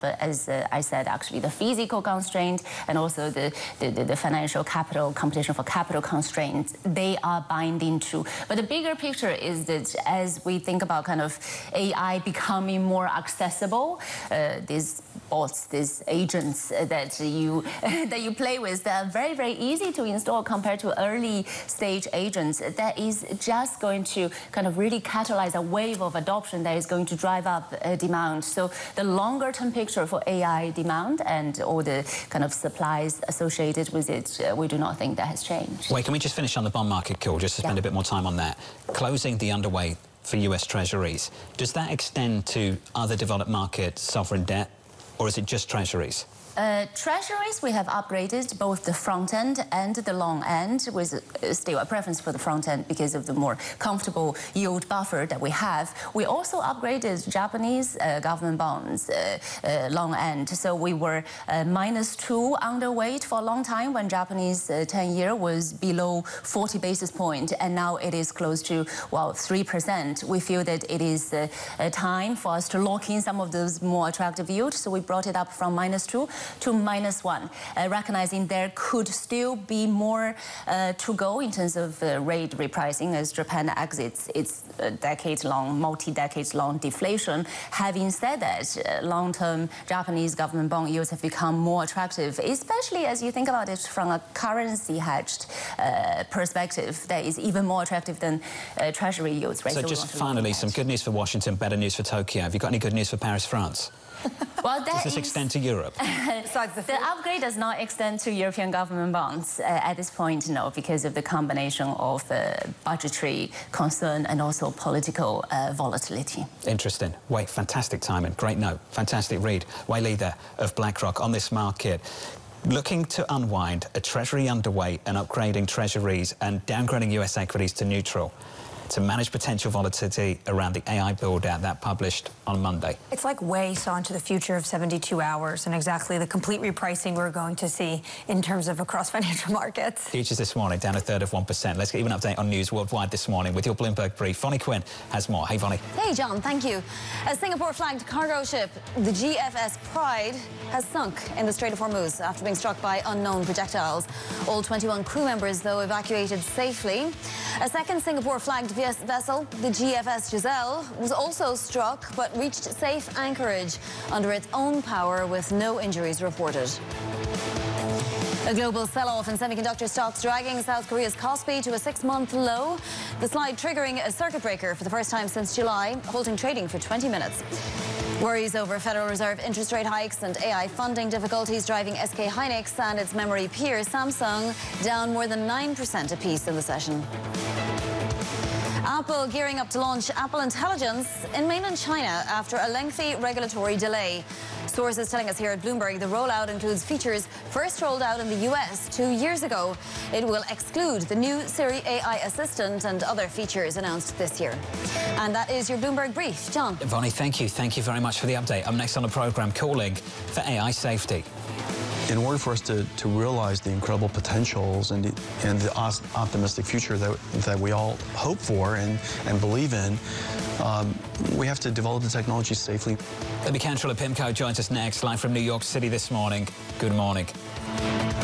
But as I said, actually, the physical constraint and also the financial capital, competition for capital constraints, they are binding too. But the bigger picture is that as we think about kind of AI becoming more accessible, these bots, these agents that you play with, that are very, very easy to install compared to early stage agents, that is just going to kind of really catalyze a wave of adoption that is going to drive up demand. So the longer term picture for AI demand and all the kind of supplies associated with it, we do not think that has changed. Wait, can we just finish on the bond market, Cool, just to spend a bit more time on that? Closing the underweight for US Treasuries, does that extend to other developed market sovereign debt, or is it just Treasuries? Treasuries, we have upgraded both the front end and the long end, with still a preference for the front end because of the more comfortable yield buffer that we have. We also upgraded Japanese government bonds long end. So we were -2 underweight for a long time when Japanese 10-year was below 40 basis points, and now it is close to, well, 3%. We feel that it is time for us to lock in some of those more attractive yields. So we brought it up from -2 to -1, recognizing there could still be more to go in terms of rate repricing as Japan exits its decades-long, multi-decades-long deflation. Having said that, long-term Japanese government bond yields have become more attractive, especially as you think about it from a currency-hedged perspective that is even more attractive than Treasury yields. Right? So just finally, some good news for Washington, better news for Tokyo. Have you got any good news for Paris, France? Well, does this extend to Europe? The upgrade does not extend to European government bonds at this point, no, because of the combination of budgetary concern and also political volatility. Interesting. Wait, fantastic timing. Great note. Fantastic read. Wei Li there of BlackRock on this market. Looking to unwind a Treasury underweight and upgrading Treasuries and downgrading US equities to neutral to manage potential volatility around the AI build-out that published on Monday. It's like way saw into the future of 72 hours and exactly the complete repricing we're going to see in terms of across financial markets. Futures this morning down 1/3 of 1%. Let's get you an update on news worldwide this morning with your Bloomberg Brief. Vonnie Quinn has more. Hey, Vonnie. Hey, John, thank you. A Singapore-flagged cargo ship, the GFS Pride, has sunk in the Strait of Hormuz after being struck by unknown projectiles. All 21 crew members, though, evacuated safely. A second Singapore-flagged vessel, the GFS Giselle, was also struck but reached safe anchorage under its own power with no injuries reported. A global sell-off in semiconductor stocks dragging South Korea's Kospi to a 6-month low. The slide triggering a circuit breaker for the first time since July, halting trading for 20 minutes. Worries over Federal Reserve interest rate hikes and AI funding difficulties driving SK Hynix and its memory peer Samsung down more than 9% apiece in the session. Apple gearing up to launch Apple Intelligence in mainland China after a lengthy regulatory delay. Sources telling us here at Bloomberg the rollout includes features first rolled out in the US 2 years ago. It will exclude the new Siri AI assistant and other features announced this year. And that is your Bloomberg Brief. John. Vonnie, thank you. Thank you very much for the update. Up next on the programme, calling for AI safety. In order for us to realize the incredible potentials and the optimistic future that we all hope for and believe in, we have to develop the technology safely. Libby Cantrell of PIMCO joins us next, live from New York City this morning. Good morning.